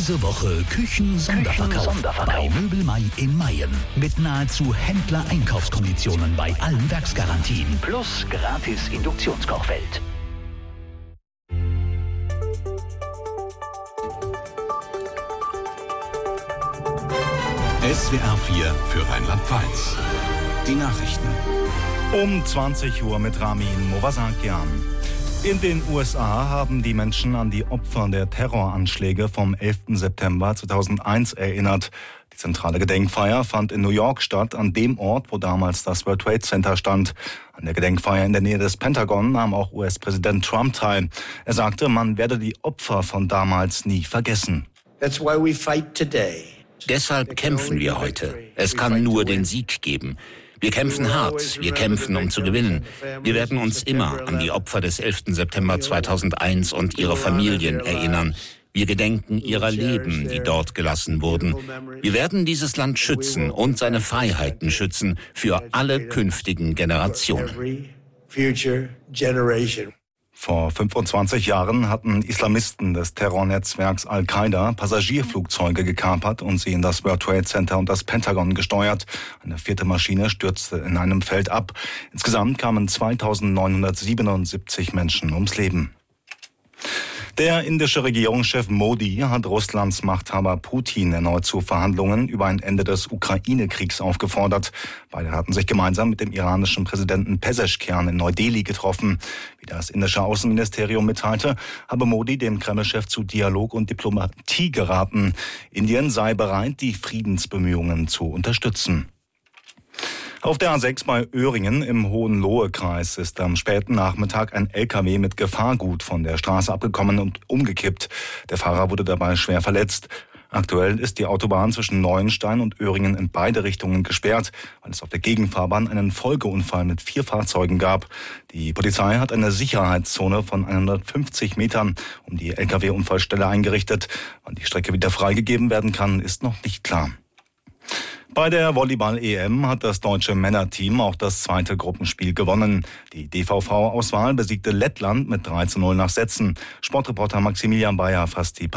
Diese Woche Küchen-Sonderverkauf bei Möbelmai in Mayen. Mit nahezu Händler-Einkaufskonditionen bei allen Werksgarantien. Plus gratis Induktionskochfeld. SWR 4 für Rheinland-Pfalz. Die Nachrichten. Um 20 Uhr mit Ramin Movasakian. In den USA haben die Menschen an die Opfer der Terroranschläge vom 11. September 2001 erinnert. Die zentrale Gedenkfeier fand in New York statt, an dem Ort, wo damals das World Trade Center stand. An der Gedenkfeier in der Nähe des Pentagon nahm auch US-Präsident Trump teil. Er sagte, man werde die Opfer von damals nie vergessen. That's why we fight today. Deshalb kämpfen wir heute. Es kann nur den Sieg geben. Wir kämpfen hart, wir kämpfen, um zu gewinnen. Wir werden uns immer an die Opfer des 11. September 2001 und ihre Familien erinnern. Wir gedenken ihrer Leben, die dort gelassen wurden. Wir werden dieses Land schützen und seine Freiheiten schützen für alle künftigen Generationen. Vor 25 Jahren hatten Islamisten des Terrornetzwerks Al-Qaida Passagierflugzeuge gekapert und sie in das World Trade Center und das Pentagon gesteuert. Eine 4. Maschine stürzte in einem Feld ab. Insgesamt kamen 2977 Menschen ums Leben. Der indische Regierungschef Modi hat Russlands Machthaber Putin erneut zu Verhandlungen über ein Ende des Ukraine-Kriegs aufgefordert. Beide hatten sich gemeinsam mit dem iranischen Präsidenten Pezeshkian in Neu-Delhi getroffen. Wie das indische Außenministerium mitteilte, habe Modi dem Kreml-Chef zu Dialog und Diplomatie geraten. Indien sei bereit, die Friedensbemühungen zu unterstützen. Auf der A6 bei Öhringen im Hohenlohe-Kreis ist am späten Nachmittag ein LKW mit Gefahrgut von der Straße abgekommen und umgekippt. Der Fahrer wurde dabei schwer verletzt. Aktuell ist die Autobahn zwischen Neuenstein und Öhringen in beide Richtungen gesperrt, weil es auf der Gegenfahrbahn einen Folgeunfall mit 4 Fahrzeugen gab. Die Polizei hat eine Sicherheitszone von 150 Metern um die LKW-Unfallstelle eingerichtet. Wann die Strecke wieder freigegeben werden kann, ist noch nicht klar. Bei der Volleyball-EM hat das deutsche Männerteam auch das zweite Gruppenspiel gewonnen. Die DVV-Auswahl besiegte Lettland mit 3:0 nach Sätzen. Sportreporter Maximilian Bayer fasst die